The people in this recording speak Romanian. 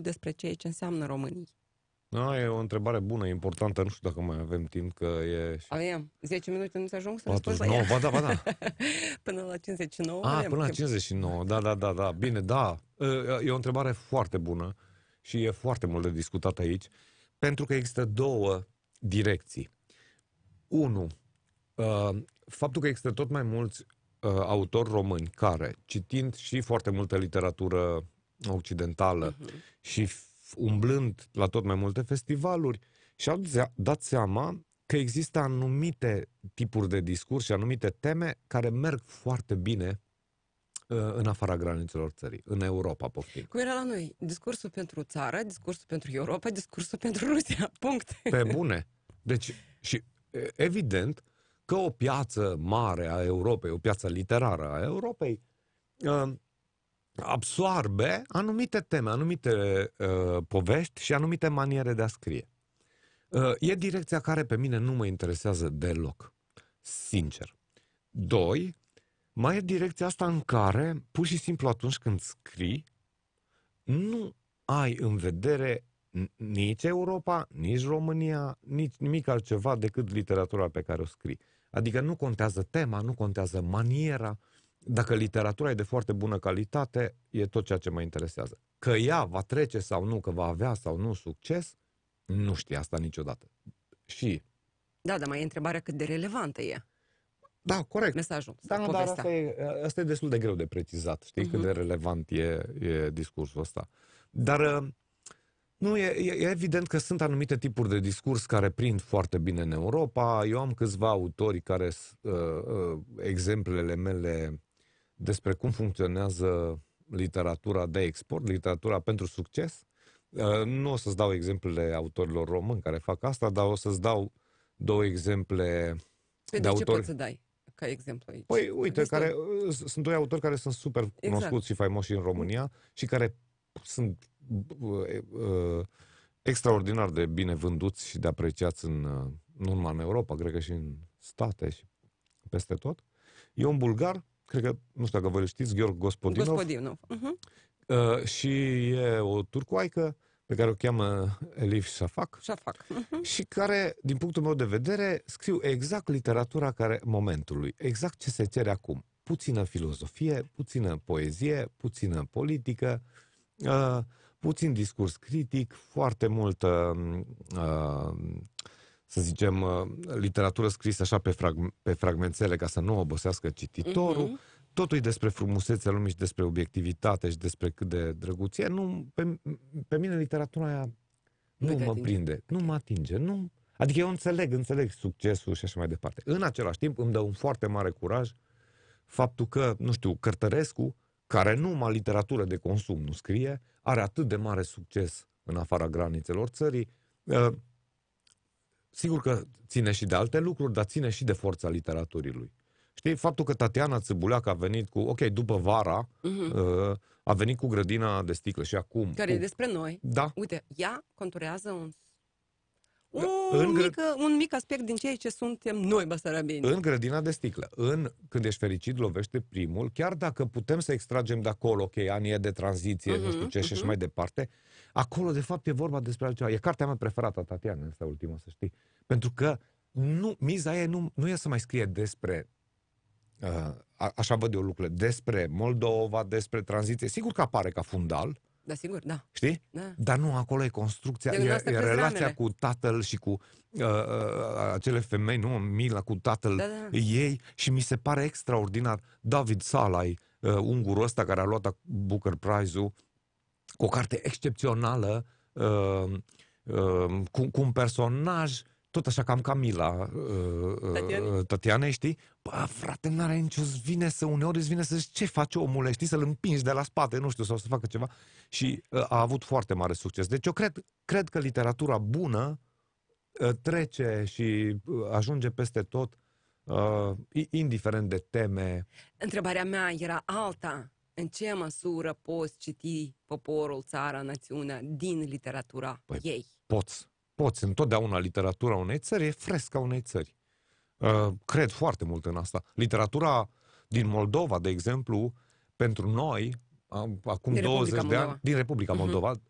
despre ceea ce înseamnă românii. Da, e o întrebare bună, importantă. Nu știu dacă mai avem timp, că e... Avem 10 minute, nu-ți ajung să răspunzi la 49, ea. ba da. Până la 59 Ah, avem până la timp. 59, da. Bine, da. E o întrebare foarte bună și e foarte mult de discutat aici, pentru că există două direcții. Unu, faptul că există tot mai mulți autori români care, citind și foarte multă literatură occidentală și umblând la tot mai multe festivaluri, și-au dat seama că există anumite tipuri de discurs și anumite teme care merg foarte bine în afara granițelor țării, în Europa, poftim. Cum era la noi? Discursul pentru țară, discursul pentru Europa, discursul pentru Rusia. Punct. Pe bune. Deci, și evident că o piață mare a Europei, o piață literară a Europei, absoarbe anumite teme, anumite povești și anumite maniere de a scrie. E direcția care pe mine nu mă interesează deloc. Sincer. Doi, mai e direcția asta în care, pur și simplu atunci când scrii, nu ai în vedere nici Europa, nici România, nici nimic altceva decât literatura pe care o scrii. Adică nu contează tema, nu contează maniera. Dacă literatura e de foarte bună calitate, e tot ceea ce mă interesează. Că ea va trece sau nu, că va avea sau nu succes, nu știu asta niciodată. Și... Da, dar mai e întrebarea cât de relevantă e. Da, corect. Mesajul. Da, dar asta e destul de greu de precizat. Știi cât de relevant e discursul ăsta. Dar nu, e evident că sunt anumite tipuri de discurs care prind foarte bine în Europa. Eu am câțiva autori care exemplele mele despre cum funcționează literatura de export, literatura pentru succes. Nu o să-ți dau exemplele autorilor români care fac asta, dar o să-ți dau două exemple de autori. Ce poți să dai ca exemplu aici? Păi, uite, sunt doi autori care sunt super cunoscuți și faimoși în România și care sunt extraordinar de bine vânduți și de apreciați nu numai în Europa, cred că și în state și peste tot. E un bulgar, cred că, nu știu dacă vă știți, Gheorghe Gospodinov. Și e o turcoaică pe care o cheamă Elif Shafak. Și care, din punctul meu de vedere, scriu exact literatura momentului, exact ce se cere acum. Puțină filozofie, puțină poezie, puțină politică, puțin discurs critic, foarte multă, să zicem, literatură scrisă așa pe fragmentele ca să nu obosească cititorul. Totul e despre frumusețea lumii și despre obiectivitate și despre cât de drăguț e. Pe mine literatura aia nu mă prinde, nu mă atinge. Nu. Adică eu înțeleg succesul și așa mai departe. În același timp îmi dă un foarte mare curaj faptul că, nu știu, Cărtărescu, care numai literatură de consum nu scrie, are atât de mare succes în afara granițelor țării. Sigur că ține și de alte lucruri, dar ține și de forța literaturii lui. Știi, faptul că Tatiana Țâbuleac a venit cu, după vara, a venit cu Grădina de sticlă și acum... Care e despre noi. Da. Uite, ea conturează un mic aspect din ceea ce suntem noi, basarabeni. În Grădina de sticlă. Când ești fericit, lovește primul, chiar dacă putem să extragem de acolo, anii de tranziție, nu știu ce, și așa mai departe, acolo, de fapt, e vorba despre altceva. E cartea mea preferată a Tatiana, asta ultima, să știi. Pentru că miza ei nu e să mai scrie despre... așa văd eu lucrurile, despre Moldova, despre tranziție. Sigur că apare ca fundal. Da, sigur, da. Știi? Da. Dar nu, acolo e construcția, e relația cu tatăl și cu acele femei, nu? Mila cu tatăl ei, și mi se pare extraordinar. David Salai, ungurul ăsta care a luat Booker Prize-ul, cu o carte excepțională, cu un personaj tot așa cam Camila Tatiana, știi? Bă, frate, n-are nicio, uneori îți vine să zici, ce face omule, știi, să-l împingi de la spate, nu știu, sau să facă ceva. Și a avut foarte mare succes. Deci eu cred că literatura bună trece și ajunge peste tot, indiferent de teme. Întrebarea mea era alta. În ce măsură poți citi poporul, țara, națiunea din literatura ei? Poți. Întotdeauna literatura unei țări e fresca unei țări. Cred foarte mult în asta. Literatura din Moldova, de exemplu, pentru noi, acum 20 de ani, din Republica Moldova,